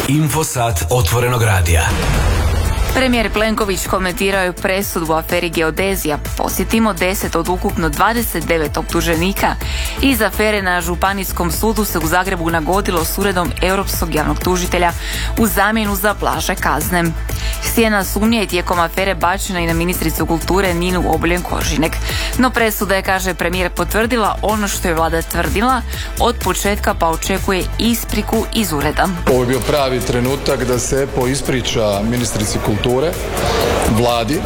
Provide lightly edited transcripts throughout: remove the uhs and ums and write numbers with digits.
Infosat otvorenog radija. Premijer Plenković komentirao je presudu u aferi Geodezija. Posjetimo 10 od ukupno 29 optuženika. Iz afere na Županijskom sudu se u Zagrebu nagodilo s uredom Europskog javnog tužitelja u zamjenu za blaže kazne. Sjena sumnje je tijekom afere bačena i na ministricu kulture Ninu Obuljen Koržinek. No presuda je, kaže premijer, potvrdila ono što je vlada tvrdila od početka, pa očekuje ispriku iz ureda. Ovo je bio pravi trenutak da se EPO ispriča ministrici kulture, vladi,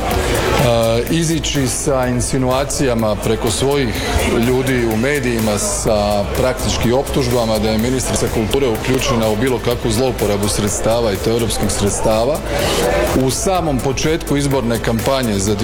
izići sa insinuacijama preko svojih ljudi u medijima sa praktički optužbama da je ministrica kulture uključena u bilo kakvu zlouporabu sredstava i to europskih sredstava. U samom početku izborne kampanje za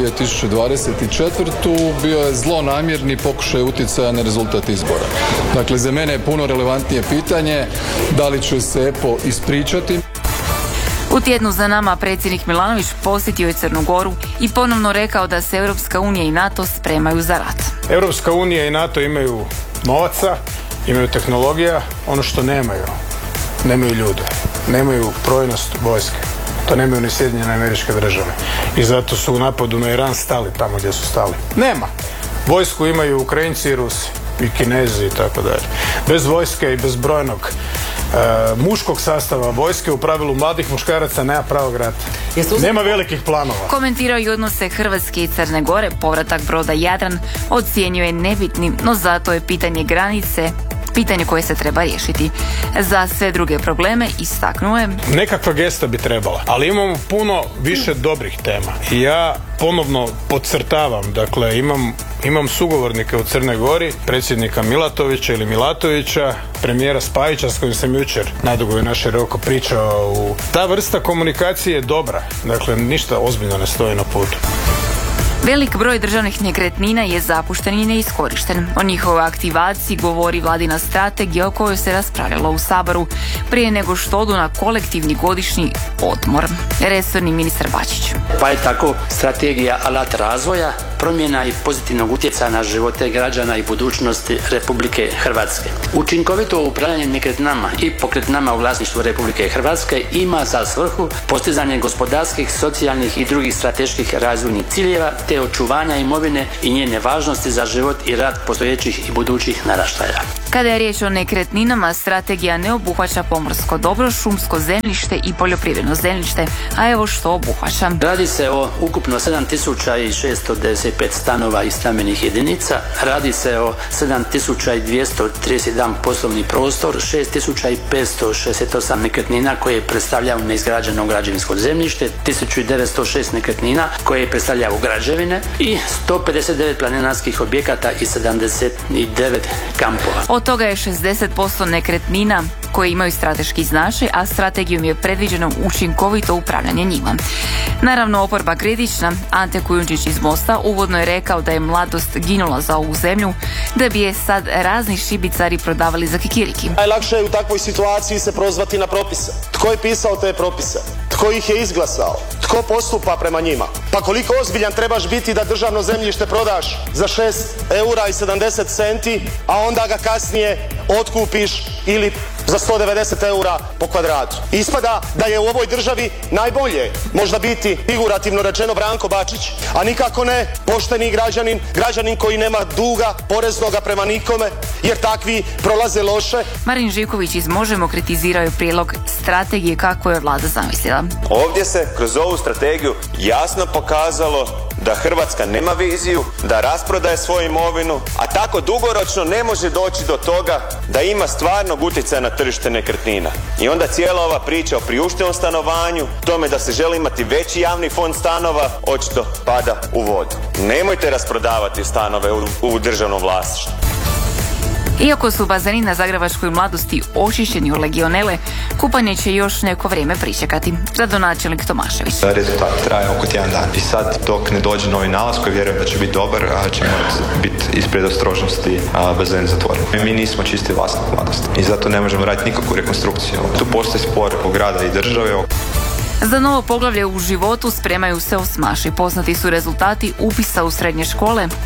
2024. bio je zlonamjerni pokušaj utjecaja na rezultat izbora. Dakle, za mene je puno relevantnije pitanje da li će se EPO ispričati. U tjednu za nama predsjednik Milanović posjetio je Crnu Goru i ponovno rekao da se Europska unija i NATO spremaju za rat. Europska unija i NATO imaju novaca, imaju tehnologija, ono što nemaju ljude, nemaju brojnost vojske. To nemaju ni Sjedinjene Američke Države. I zato su u napadu na Iran stali tamo gdje su stali. Nema. Vojsku imaju Ukrajinci i Rusi i Kinezi i tako dalje. Bez vojske i bez brojnog muškog sastava vojske, u pravilu mladih muškaraca, nema pravog rata. Nema velikih planova. Komentirao i odnose Hrvatske i Crne Gore. Povratak broda Jadran ocjenjuje nebitnim, no zato je pitanje granice pitanje koje se treba riješiti. Za sve druge probleme istaknuo je: nekakva gesta bi trebala, ali imamo puno više dobrih tema. I ja ponovno podcrtavam, dakle imam sugovornike u Crnoj Gori, predsjednika Milatovića ili Milatovića, premijera Spajića s kojim sam jučer nadugo i naširoko pričao. Ta vrsta komunikacije je dobra, dakle ništa ozbiljno ne stoji na putu. Velik broj državnih nekretnina je zapušten i neiskorišten. O njihovoj aktivaciji govori vladina strategija o kojoj se raspravljalo u Saboru prije nego što odu na kolektivni godišnji odmor. Resorni ministar Bačić. Pa je tako strategija alat razvoja, promjena i pozitivnog utjecaja na živote građana i budućnosti Republike Hrvatske. Učinkovito upravljanje nekretninama i pokretninama u vlasništvu Republike Hrvatske ima za svrhu postizanje gospodarskih, socijalnih i drugih strateških razvojnih ciljeva te očuvanja imovine i njene važnosti za život i rad postojećih i budućih naraštaja. Kada je riječ o nekretninama, strategija ne obuhvaća pomorsko dobro, šumsko zemljište i poljoprivredno zemljište, a evo što obuhvaća. Radi se o ukupno 7695 stanova i stambenih jedinica, radi se o 7231 poslovni prostor, 6568 nekretnina koje predstavljaju neizgrađeno građevinsko zemljište, 1906 nekretnina koje predstavljaju građevine i 159 planinarskih objekata i 79 kampova. Od toga je 60% nekretnina koje imaju strateški značaj, a strategijom je predviđeno učinkovito upravljanje njima. Naravno, oporba kritična. Ante Kujundžić iz Mosta uvodno je rekao da je mladost ginula za ovu zemlju, da bi je sad razni šibicari prodavali za kikiriki. Najlakše je u takvoj situaciji se prozvati na propise. Tko je pisao te propise? Tko ih je izglasao? Tko postupa prema njima? Pa koliko ozbiljan trebaš biti da državno zemljište prodaš za 6 eura i 70 centi, a onda ga kasnije otkupiš ili za 190 eura po kvadratu. Ispada da je u ovoj državi najbolje možda biti, figurativno rečeno, Branko Bačić, a nikako ne pošteni građanin koji nema duga poreznoga prema nikome, jer takvi prolaze loše. Marin Živković iz Možemo kritizirao je prijedlog strategije kako je vlada zamislila. Ovdje se kroz ovu strategiju jasno pokazalo da Hrvatska nema viziju, da rasprodaje svoju imovinu, a tako dugoročno ne može doći do toga da ima stvarnog utjecaja na tržište nekretnina. I onda cijela ova priča o priuštivom stanovanju, tome da se želi imati veći javni fond stanova, očito pada u vodu. Nemojte rasprodavati stanove u državnom vlasništvu. Iako su bazeni na zagrebačkoj Mladosti očišćeni od legionele, kupanje će još neko vrijeme pričekati. Gradonačelnik Tomašević. Rezultat traje oko tjedan dan. I sad dok ne dođe novi nalaz koji vjerujem da će biti dobar, će morati biti iz predostrožnosti bazen zatvoren. Mi nismo čisti vlasnik Mladosti i zato ne možemo raditi nikakvu rekonstrukciju. Tu postoji spor oko grada i države. Za novo poglavlje u životu spremaju se osmaši. Poznati su rezultati upisa u srednje škole.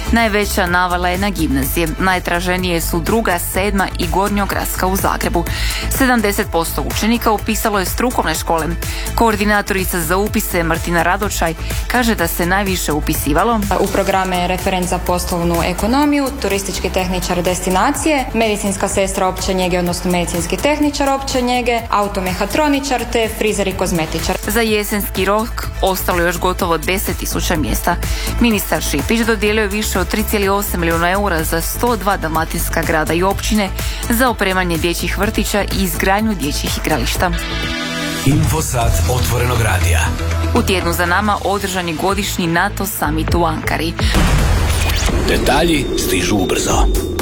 Najveća navala je na gimnazije. Najtraženije su 2., 7. i Gornjogradska u Zagrebu. 70% učenika upisalo je strukovne škole. Koordinatorica za upise Martina Radočaj kaže da se najviše upisivalo u programe referent za poslovnu ekonomiju, turistički tehničar destinacije, medicinska sestra opće njege, odnosno medicinski tehničar opće njege, automehatroničar te frizer i kozmetičar. Za jesenski rok ostalo još gotovo 10.000 mjesta. Ministar Šipić dodijelio je više od 3,8 milijuna eura za 102 dalmatinska grada i općine za opremanje dječjih vrtića i izgradnju dječjih igrališta. Infosat otvorenog radija. U tjednu za nama održan je godišnji NATO summit u Ankari. Detalji stižu ubrzo.